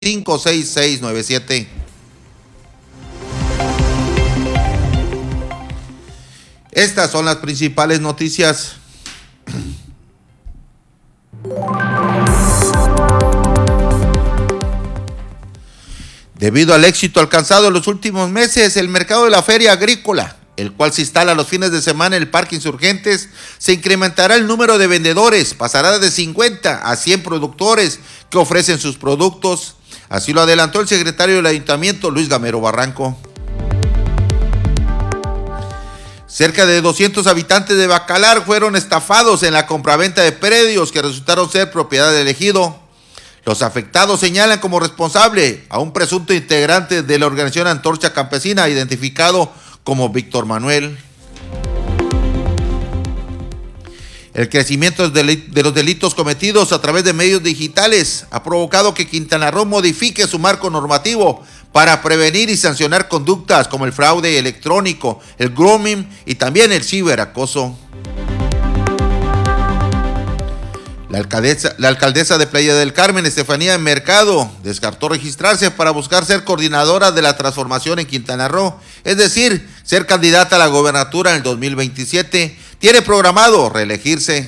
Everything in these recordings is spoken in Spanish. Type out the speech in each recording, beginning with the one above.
56697. Estas son las principales noticias. Debido al éxito alcanzado en los últimos meses, el mercado de la feria agrícola, el cual se instala los fines de semana en el Parque Insurgentes, se incrementará el número de vendedores, pasará de 50 a 100 productores que ofrecen sus productos. Así lo adelantó el secretario del Ayuntamiento, Luis Gamero Barranco. Cerca de 200 habitantes de Bacalar fueron estafados en la compraventa de predios que resultaron ser propiedad del ejido. Los afectados señalan como responsable a un presunto integrante de la organización Antorcha Campesina, identificado como Víctor Manuel. El crecimiento de los delitos cometidos a través de medios digitales ha provocado que Quintana Roo modifique su marco normativo para prevenir y sancionar conductas como el fraude electrónico, el grooming y también el ciberacoso. La alcaldesa de Playa del Carmen, Estefanía Mercado, descartó registrarse para buscar ser coordinadora de la transformación en Quintana Roo, es decir, ser candidata a la gobernatura en el 2027. Tiene programado reelegirse.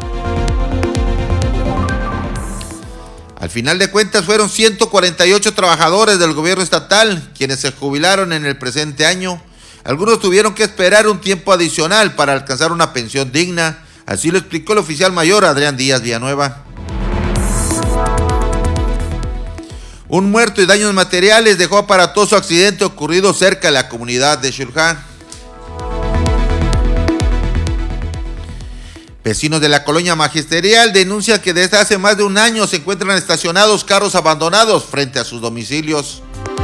Al final de cuentas, fueron 148 trabajadores del gobierno estatal quienes se jubilaron en el presente año. Algunos tuvieron que esperar un tiempo adicional para alcanzar una pensión digna. Así lo explicó el oficial mayor Adrián Díaz Villanueva. Un muerto y daños materiales dejó aparatoso accidente ocurrido cerca de la comunidad de Xulxá. Vecinos de la colonia Magisterial denuncian que desde hace más de un año se encuentran estacionados carros abandonados frente a sus domicilios.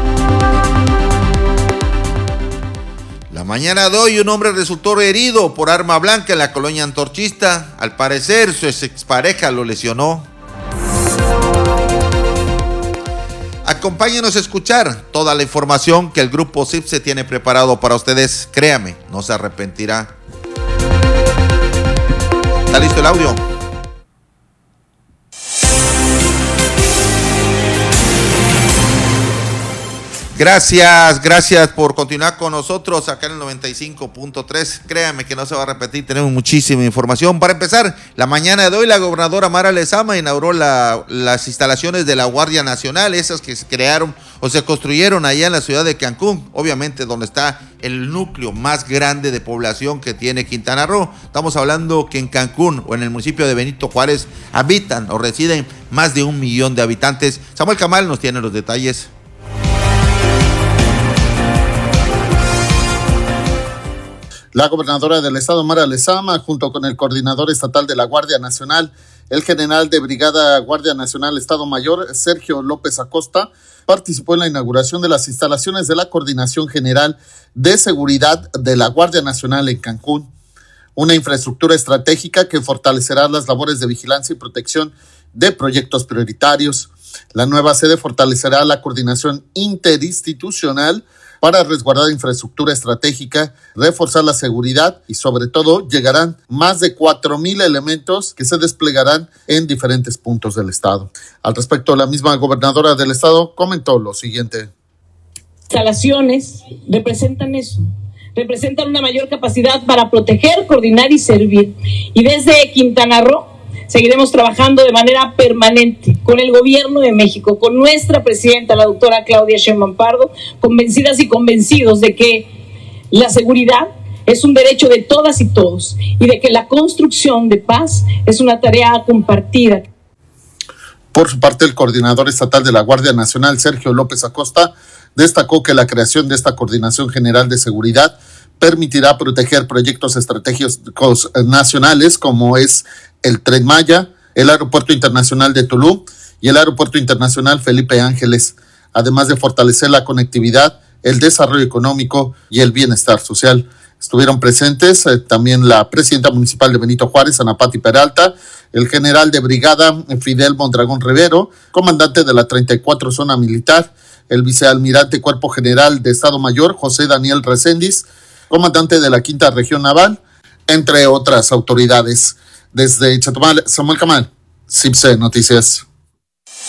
La mañana de hoy un hombre resultó herido por arma blanca en la colonia Antorchista. Al parecer su expareja lo lesionó. Acompáñenos a escuchar toda la información que el Grupo CIPSE tiene preparado para ustedes. Créame, no se arrepentirá. ¿Está listo el audio? Gracias por continuar con nosotros acá en el 95.3. Créanme que no se va a repetir, tenemos muchísima información. Para empezar, la mañana de hoy la gobernadora Mara Lezama inauguró las instalaciones de la Guardia Nacional, esas que se crearon o se construyeron allá en la ciudad de Cancún, obviamente donde está el núcleo más grande de población que tiene Quintana Roo. Estamos hablando que en Cancún o en el municipio de Benito Juárez habitan o residen más de 1 millón de habitantes. Samuel Camal nos tiene los detalles. La gobernadora del estado, Mara Lezama, junto con el coordinador estatal de la Guardia Nacional, el general de Brigada Guardia Nacional Estado Mayor, Sergio López Acosta, participó en la inauguración de las instalaciones de la Coordinación General de Seguridad de la Guardia Nacional en Cancún, una infraestructura estratégica que fortalecerá las labores de vigilancia y protección de proyectos prioritarios. La nueva sede fortalecerá la coordinación interinstitucional para resguardar infraestructura estratégica, reforzar la seguridad y sobre todo llegarán más de 4,000 elementos que se desplegarán en diferentes puntos del estado. Al respecto, la misma gobernadora del estado comentó lo siguiente. Instalaciones representan eso, representan una mayor capacidad para proteger, coordinar y servir. Y desde Quintana Roo seguiremos trabajando de manera permanente con el gobierno de México, con nuestra presidenta, la doctora Claudia Sheinbaum Pardo, convencidas y convencidos de que la seguridad es un derecho de todas y todos y de que la construcción de paz es una tarea compartida. Por su parte, el coordinador estatal de la Guardia Nacional, Sergio López Acosta, destacó que la creación de esta Coordinación General de Seguridad permitirá proteger proyectos estratégicos nacionales como es el Tren Maya, el Aeropuerto Internacional de Tulum y el Aeropuerto Internacional Felipe Ángeles, además de fortalecer la conectividad, el desarrollo económico y el bienestar social. Estuvieron presentes también la presidenta municipal de Benito Juárez, Ana Pati Peralta, el general de brigada Fidel Mondragón Rivero, comandante de la 34 Zona Militar, el vicealmirante Cuerpo General de Estado Mayor, José Daniel Recendis, comandante de la 5ª Región Naval, entre otras autoridades. Desde Chetumal, Samuel Camal, CIPSE Noticias.